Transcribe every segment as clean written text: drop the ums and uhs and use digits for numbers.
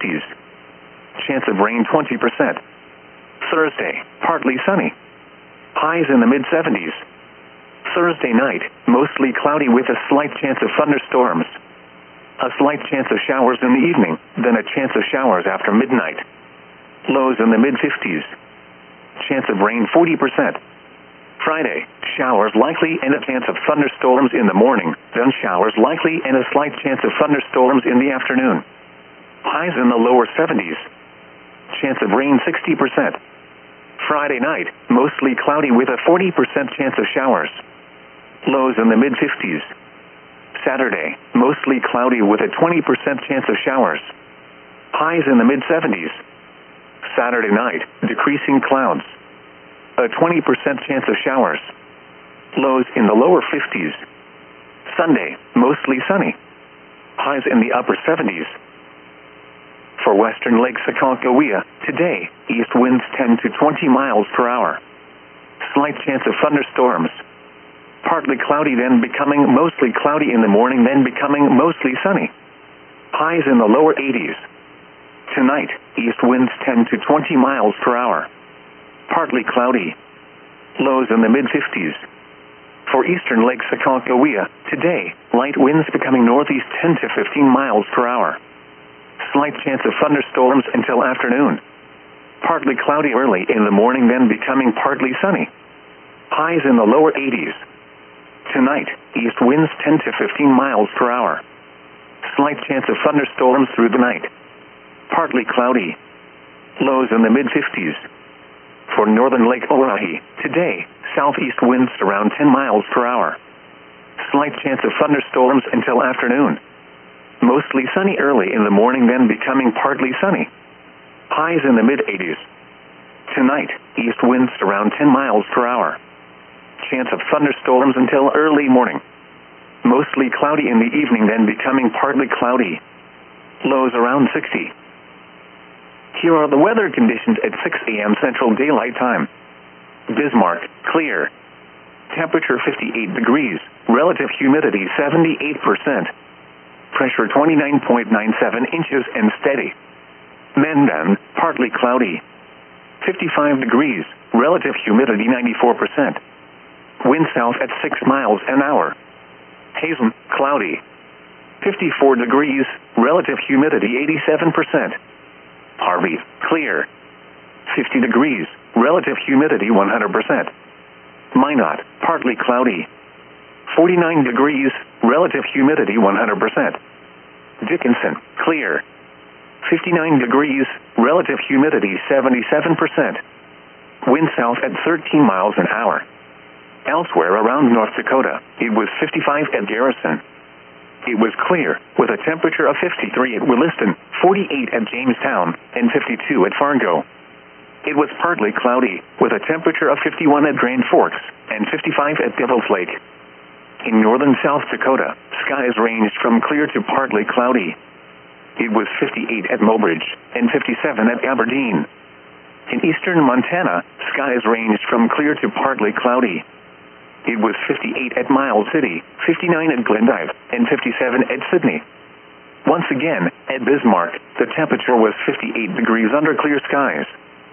mid-50s. Chance of rain 20%. Thursday, partly sunny. Highs in the mid-70s. Thursday night, mostly cloudy with a slight chance of thunderstorms. A slight chance of showers in the evening, then a chance of showers after midnight. Lows in the mid-50s. Chance of rain 40%. Friday, showers likely and a chance of thunderstorms in the morning, then showers likely and a slight chance of thunderstorms in the afternoon. Highs in the lower 70s. Chance of rain 60%. Friday night, mostly cloudy with a 40% chance of showers. Lows in the mid-50s. Saturday, mostly cloudy with a 20% chance of showers. Highs in the mid-70s. Saturday night, decreasing clouds. A 20% chance of showers. Lows in the lower 50s. Sunday, mostly sunny. Highs in the upper 70s. For western Lake Aconcagua, today, east winds 10 to 20 miles per hour. Slight chance of thunderstorms. Partly cloudy, then becoming mostly cloudy in the morning, then becoming mostly sunny. Highs in the lower 80s. Tonight, east winds 10 to 20 miles per hour. Partly cloudy. Lows in the mid-50s. For eastern Lake Aconcagua, today, light winds becoming northeast 10 to 15 miles per hour. Slight chance of thunderstorms until afternoon. Partly cloudy early in the morning, then becoming partly sunny. Highs in the lower 80s. Tonight, east winds 10 to 15 miles per hour. Slight chance of thunderstorms through the night. Partly cloudy. Lows in the mid-50s. For northern Lake Oahe, today, southeast winds around 10 miles per hour. Slight chance of thunderstorms until afternoon. Mostly sunny early in the morning, then becoming partly sunny. Highs in the mid-80s. Tonight, east winds around 10 miles per hour. Chance of thunderstorms until early morning. Mostly cloudy in the evening, then becoming partly cloudy. Lows around 60. Here are the weather conditions at 6 a.m. Central Daylight Time. Bismarck, clear. Temperature 58 degrees. Relative humidity 78%. Pressure 29.97 inches and steady. Mandan, partly cloudy. 55 degrees. Relative humidity 94%. Wind south at 6 miles an hour. Hazen, cloudy. 54 degrees. Relative humidity 87%. Harvey, clear. 50 degrees. Relative humidity 100%. Minot, partly cloudy. 49 degrees. Relative humidity 100%. Dickinson, clear. 59 degrees. Relative humidity 77%. Wind south at 13 miles an hour. Elsewhere around North Dakota, it was 55 at Garrison. It was clear, with a temperature of 53 at Williston, 48 at Jamestown, and 52 at Fargo. It was partly cloudy, with a temperature of 51 at Grand Forks, and 55 at Devil's Lake. In northern South Dakota, skies ranged from clear to partly cloudy. It was 58 at Mobridge, and 57 at Aberdeen. In eastern Montana, skies ranged from clear to partly cloudy. It was 58 at Miles City, 59 at Glendive, and 57 at Sydney. Once again, at Bismarck, the temperature was 58 degrees under clear skies.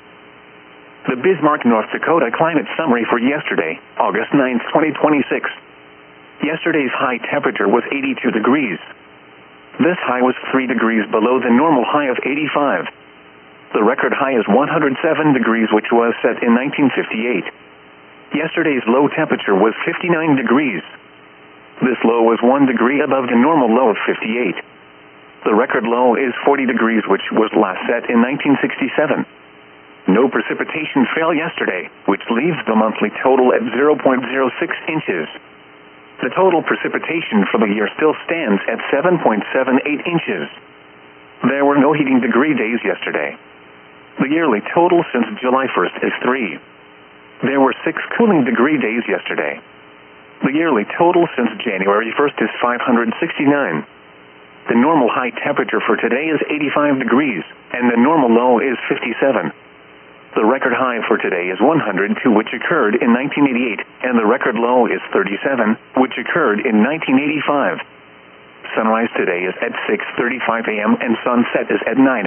The Bismarck, North Dakota climate summary for yesterday, August 9, 2026. Yesterday's high temperature was 82 degrees. This high was 3 degrees below the normal high of 85. The record high is 107 degrees, which was set in 1958. Yesterday's low temperature was 59 degrees. This low was 1 degree above the normal low of 58. The record low is 40 degrees, which was last set in 1967. No precipitation fell yesterday, which leaves the monthly total at 0.06 inches. The total precipitation for the year still stands at 7.78 inches. There were no heating degree days yesterday. The yearly total since July 1st is 3. There were 6 cooling degree days yesterday. The yearly total since January 1st is 569. The normal high temperature for today is 85 degrees, and the normal low is 57. The record high for today is 102, which occurred in 1988, and the record low is 37, which occurred in 1985. Sunrise today is at 6:35 a.m. and sunset is at 9